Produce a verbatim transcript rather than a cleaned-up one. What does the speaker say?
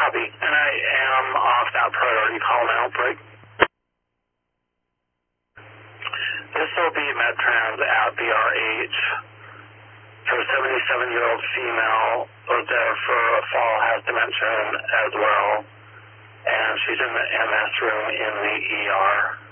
Copy. And I am off that priority call now. Break. This will be Medtrans at B R H. Her seventy-seven-year-old female was there for a fall, has dementia as well. And she's in the M S room in the E R.